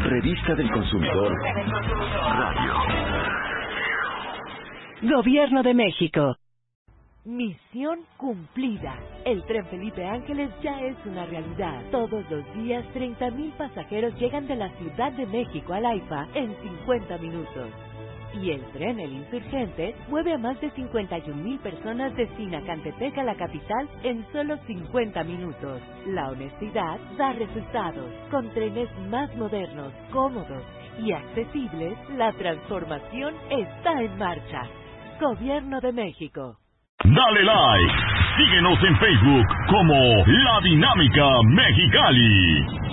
Revista del Consumidor Radio. Gobierno de México. Misión cumplida. El Tren Felipe Ángeles ya es una realidad. Todos los días, 30,000 pasajeros llegan de la Ciudad de México al AIFA en 50 minutos. Y el tren El Insurgente mueve a más de 51,000 personas de Sinacantepec a la capital en solo 50 minutos. La honestidad da resultados. Con trenes más modernos, cómodos y accesibles, la transformación está en marcha. Gobierno de México. Dale like. Síguenos en Facebook como La Dinámica Mexicali.